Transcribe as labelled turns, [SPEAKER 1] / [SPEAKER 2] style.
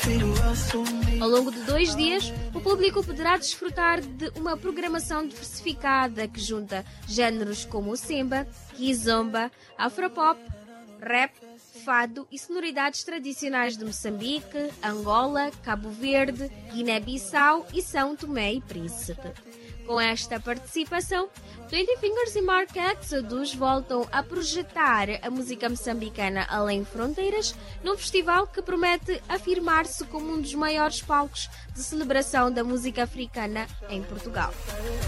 [SPEAKER 1] Ao longo de 2 dias, o público poderá desfrutar de uma programação diversificada que junta géneros como o semba, kizomba, afropop, rap, fado e sonoridades tradicionais de Moçambique, Angola, Cabo Verde, Guiné-Bissau e São Tomé e Príncipe. Com esta participação, 20 Fingers e Mark Exodus voltam a projetar a música moçambicana além fronteiras, num festival que promete afirmar-se como um dos maiores palcos de celebração da música africana em Portugal.